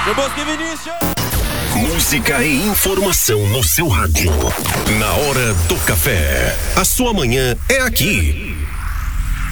Seu Bosque Vinícius! Música e informação no seu rádio. Na hora do café. A sua manhã é aqui.